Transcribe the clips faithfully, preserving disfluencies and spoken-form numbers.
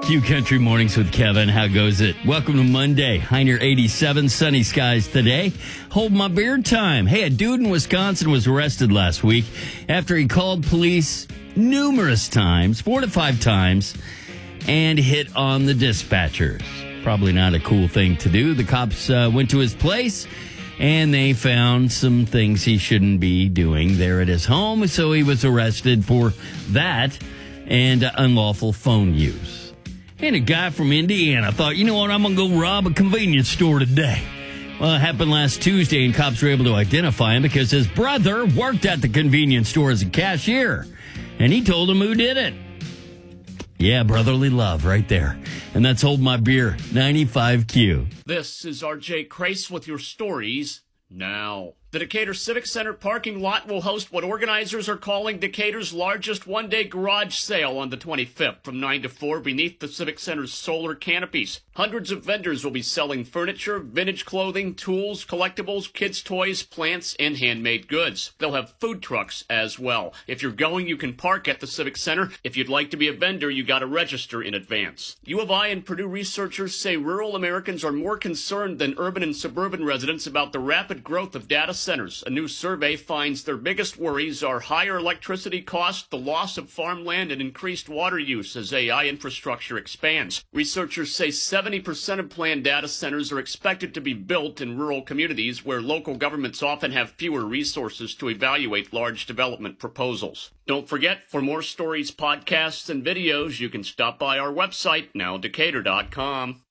Q Country Mornings with Kevin. How goes it? Welcome to Monday. High near eighty-seven, sunny skies today. Hold my beer time. Hey, a dude in Wisconsin was arrested last week after he called police numerous times, four to five times, and hit on the dispatchers. Probably not a cool thing to do. The cops uh, went to his place, and they found some things he shouldn't be doing there at his home, so he was arrested for that and uh, unlawful phone use. And a guy from Indiana thought, you know what, I'm going to go rob a convenience store today. Well, it happened last Tuesday, and cops were able to identify him because his brother worked at the convenience store as a cashier, and he told him who did it. Yeah, brotherly love right there. And that's Hold My Beer, ninety-five Q. This is R J Crace with your stories now. The Decatur Civic Center parking lot will host what organizers are calling Decatur's largest one-day garage sale on the twenty-fifth from nine to four beneath the Civic Center's solar canopies. Hundreds of vendors will be selling furniture, vintage clothing, tools, collectibles, kids' toys, plants, and handmade goods. They'll have food trucks as well. If you're going, you can park at the Civic Center. If you'd like to be a vendor, you got to register in advance. U of I and Purdue researchers say rural Americans are more concerned than urban and suburban residents about the rapid growth of data centers. A new survey finds their biggest worries are higher electricity costs, the loss of farmland, and increased water use as A I infrastructure expands. Researchers say seventy percent of planned data centers are expected to be built in rural communities where local governments often have fewer resources to evaluate large development proposals. Don't forget, for more stories, podcasts, and videos, you can stop by our website, now decatur dot com.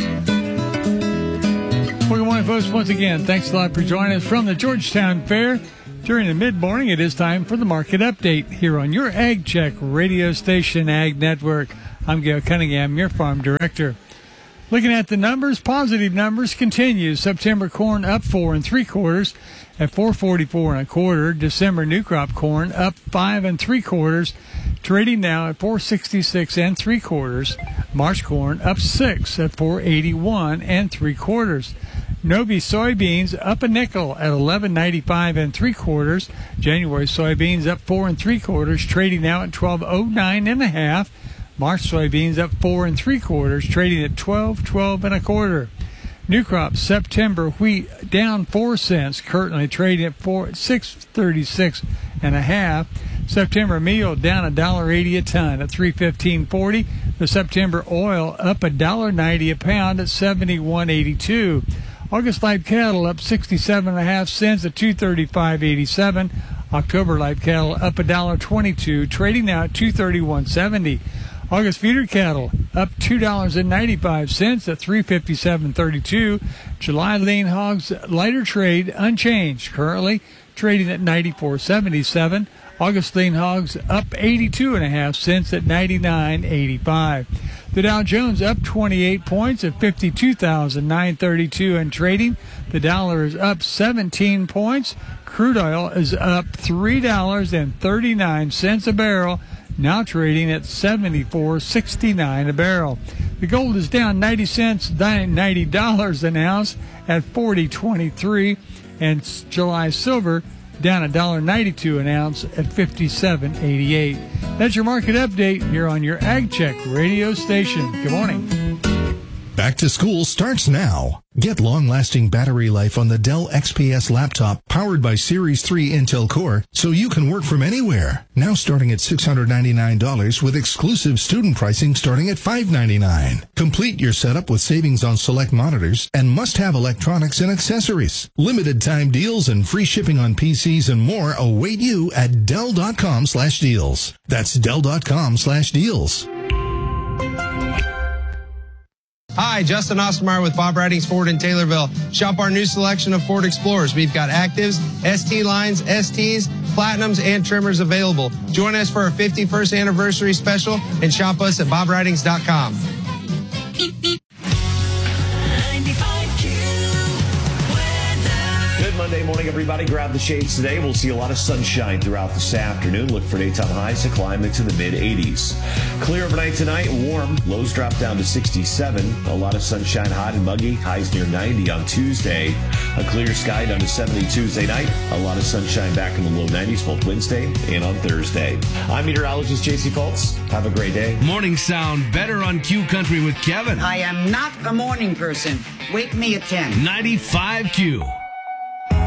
Well, good morning, folks. Once again, thanks a lot for joining us from the Georgetown Fair. During the mid-morning, it is time for the market update here on your Ag Check radio station, Ag Network. I'm Gail Cunningham, your farm director. Looking at the numbers, positive numbers continue. September corn up four and three quarters at four forty-four and a quarter. December new crop corn up five and three quarters, trading now at four sixty-six and three quarters. March corn up six at four eighty-one and three quarters. Novi soybeans up a nickel at eleven ninety-five and three quarters. January soybeans up four and three quarters, trading now at twelve oh nine and a half. March soybeans up four and three quarters, trading at twelve twelve and a quarter. New crop September wheat down four cents, currently trading at four six thirty-six and a half. September meal down a dollar eighty a ton at three fifteen forty. The September oil up a dollar ninety a pound at seventy-one eighty-two. August live cattle up sixty-seven and a half cents at two thirty-five eighty-seven. October live cattle up a dollar twenty-two, trading now at two thirty-one seventy. August feeder cattle up two dollars and ninety-five cents at three fifty-seven thirty-two. July lean hogs lighter trade unchanged, currently trading at ninety-four seventy-seven. August lean hogs up eighty-two and a half cents at ninety-nine eighty-five. The Dow Jones up twenty-eight points at fifty-two thousand nine hundred thirty-two and trading. The dollar is up seventeen points. Crude oil is up three dollars and thirty-nine cents a barrel, now trading at seventy-four sixty-nine a barrel. The gold is down ninety cents, ninety dollars an ounce at forty twenty-three, and July silver down a dollar ninety-two an ounce at fifty-seven eighty-eight. That's your market update here on your Ag Check radio station. Good morning. Back to school starts now. Get long-lasting battery life on the Dell X P S laptop powered by Series three Intel Core so you can work from anywhere. Now starting at six hundred ninety-nine dollars with exclusive student pricing starting at five hundred ninety-nine dollars. Complete your setup with savings on select monitors and must-have electronics and accessories. Limited time deals and free shipping on P Cs and more await you at Dell.com slash deals. That's Dell.com slash deals. Hi, Justin Ostermeyer with Bob Ridings Ford in Taylorville. Shop our new selection of Ford Explorers. We've got Actives, S T lines, S Ts, Platinums, and Trimmers available. Join us for our fifty-first anniversary special and shop us at bob ridings dot com. Good Monday morning, everybody. everybody. Grab the shades today. We'll see a lot of sunshine throughout this afternoon. Look for daytime highs to climb into the mid eighties. Clear overnight tonight, warm. Lows drop down to sixty-seven. A lot of sunshine, hot and muggy. Highs near ninety on Tuesday. A clear sky down to seventy Tuesday night. A lot of sunshine back in the low nineties both Wednesday and on Thursday. I'm meteorologist J C Fultz. Have a great day. Morning sound better on Q Country with Kevin. I am not a morning person. Wake me at ten. ninety-five Q.